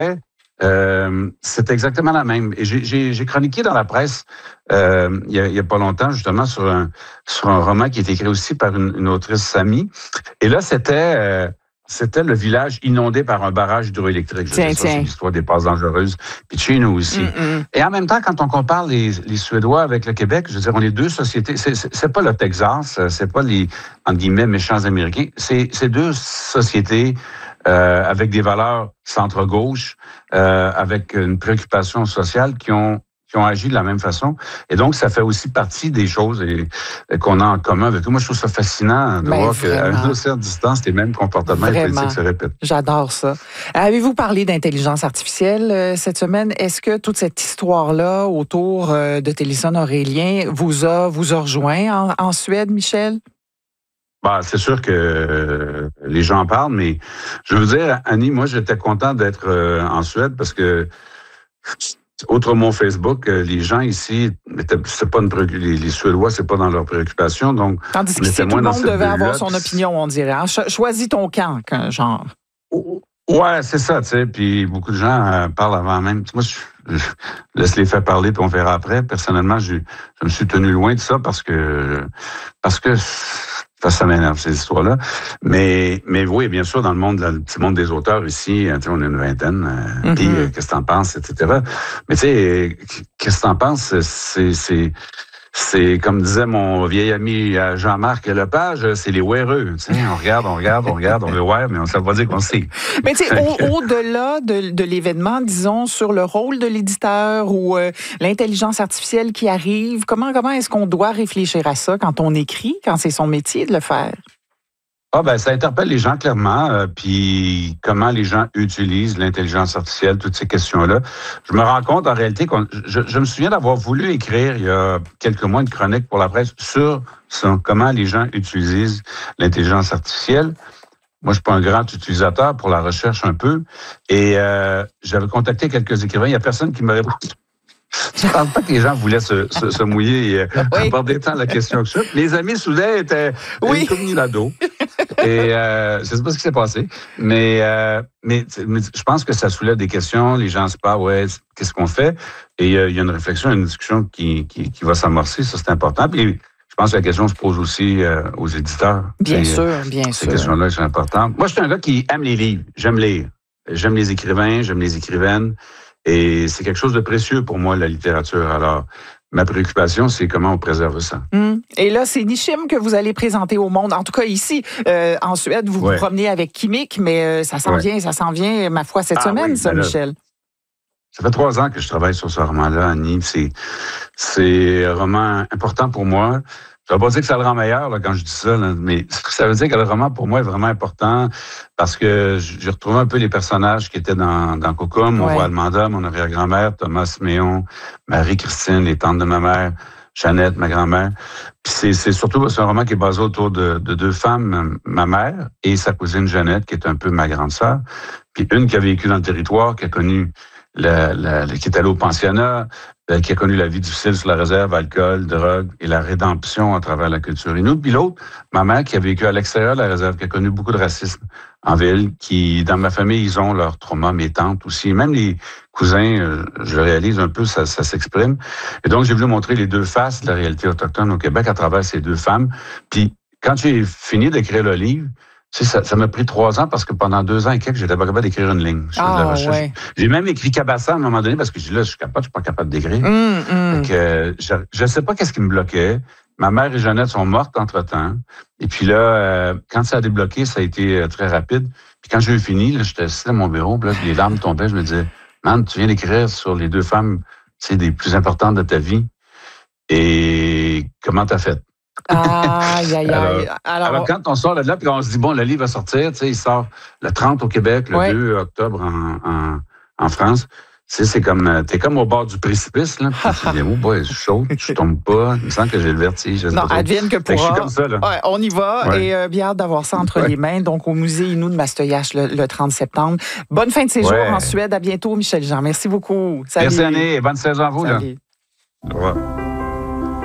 c'est exactement la même. Et j'ai chroniqué dans la presse il y a pas longtemps, justement, sur un roman qui est écrit aussi par une autrice amie. Et là, c'était le village inondé par un barrage hydroélectrique. Tiens. C'est l'histoire des passes dangereuses. Puis chez nous aussi. Et en même temps, quand on compare les Suédois avec le Québec, je veux dire, on est deux sociétés. C'est pas le Texas, c'est pas les, entre guillemets, méchants Américains. C'est deux sociétés avec des valeurs centre-gauche, avec une préoccupation sociale qui ont agi de la même façon. Et donc, ça fait aussi partie des choses qu'on a en commun avec eux. Moi, je trouve ça fascinant de voir qu'à une aussi certaine distance, les mêmes comportements politiques se répètent. J'adore ça. Avez-vous parlé d'intelligence artificielle cette semaine? Est-ce que toute cette histoire-là autour de Téléson Aurélien vous a rejoint en Suède, Michel? C'est sûr que les gens en parlent, mais je veux dire, Annie, moi, j'étais content d'être en Suède parce que outre mon Facebook, les gens ici, c'est pas les Suédois, c'est pas dans leurs préoccupations. Donc, tandis que tout le monde devait avoir son opinion, on dirait. Hein? Choisis ton camp, genre. Ouais, c'est ça, tu sais. Puis beaucoup de gens parlent avant même. Moi, je laisse les faire parler, puis on verra après. Personnellement, je me suis tenu loin de ça parce que ça m'énerve, ces histoires-là. Mais oui, bien sûr, dans le petit monde des auteurs ici, on est une vingtaine. Puis, qu'est-ce que t'en penses, etc. Mais tu sais, qu'est-ce que t'en penses? C'est comme disait mon vieil ami Jean-Marc Lepage, c'est les ouéreux. On regarde, on veut voir, mais ça veut pas dire qu'on sait. Mais tu sais, au-delà de l'événement, disons, sur le rôle de l'éditeur ou l'intelligence artificielle qui arrive, comment est-ce qu'on doit réfléchir à ça quand on écrit, quand c'est son métier de le faire? Ça interpelle les gens clairement, puis comment les gens utilisent l'intelligence artificielle, toutes ces questions-là. Je me rends compte en réalité je me souviens d'avoir voulu écrire il y a quelques mois une chronique pour la presse sur comment les gens utilisent l'intelligence artificielle. Moi, je suis pas un grand utilisateur pour la recherche un peu, et j'avais contacté quelques écrivains. Il y a personne qui me répond. Je ne pense pas que les gens voulaient se mouiller et aborder tant la question que ça. Les amis soudain étaient comme d'ado. Et je ne sais pas ce qui s'est passé. Mais je pense que ça soulève des questions. Les gens se parlent, qu'est-ce qu'on fait? Et il y a une réflexion, une discussion qui va s'amorcer. Ça, c'est important. Puis je pense que la question se pose aussi aux éditeurs. Bien sûr. Ces questions-là sont importantes. Moi, je suis un gars qui aime les livres. J'aime lire. J'aime les écrivains, j'aime les écrivaines. Et c'est quelque chose de précieux pour moi, la littérature. Alors, ma préoccupation, c'est comment on préserve ça. Et là, c'est Nishim que vous allez présenter au monde. En tout cas, ici, en Suède, vous vous promenez avec Kimik, mais ça s'en vient, ma foi, cette semaine, Michel. Ça fait 3 ans que je travaille sur ce roman-là, Annie. C'est un roman important pour moi. Ça ne veut pas dire que ça le rend meilleur quand je dis ça, mais ça veut dire que le roman, pour moi, est vraiment important parce que j'ai retrouvé un peu les personnages qui étaient dans Coco, mon roi Almanda, mon arrière-grand-mère, Thomas Méon, Marie-Christine, les tantes de ma mère, Jeannette, ma grand-mère. Puis c'est surtout un roman qui est basé autour de 2 femmes, ma mère et sa cousine Jeannette, qui est un peu ma grande sœur. Puis une qui a vécu dans le territoire, qui a connu qui est allée au pensionnat, qui a connu la vie difficile sur la réserve, alcool, drogue et la rédemption à travers la culture inou. Puis l'autre, ma mère, qui a vécu à l'extérieur de la réserve, qui a connu beaucoup de racisme en ville, qui, dans ma famille, ils ont leur trauma, mes tantes aussi. Même les cousins, je le réalise un peu, ça s'exprime. Et donc, j'ai voulu montrer les 2 faces de la réalité autochtone au Québec à travers ces 2 femmes. Puis, quand j'ai fini d'écrire le livre, ça m'a pris 3 ans parce que pendant 2 ans et quelques, j'étais pas capable d'écrire une ligne. J'ai même écrit Cabassan à un moment donné parce que je dis là, je suis pas capable d'écrire. Je sais pas qu'est-ce qui me bloquait. Ma mère et Jeannette sont mortes entre-temps. Et puis là, quand ça a débloqué, ça a été très rapide. Puis quand j'ai eu fini, là, j'étais assis à mon bureau, puis là, les larmes tombaient. Je me disais, man, tu viens d'écrire sur les 2 femmes, des plus importantes de ta vie. Et comment t'as fait? Alors, quand on sort de là, puis on se dit, bon, le livre va sortir, il sort le 30 au Québec, le 2 octobre en France. C'est comme, t'es comme au bord du précipice, là. Je suis chaud, je tombe pas, il me semble que j'ai le vertige. Non, advienne que pourra. Je suis comme ça, là. On y va, et bien hâte d'avoir ça entre les mains, donc au musée Innu de Mastoyache le 30 septembre. Bonne fin de séjour en Suède, à bientôt, Michel Jean. Merci beaucoup. Salut. Merci, Annie, et bonne saison à vous. Salut. Là. Au revoir.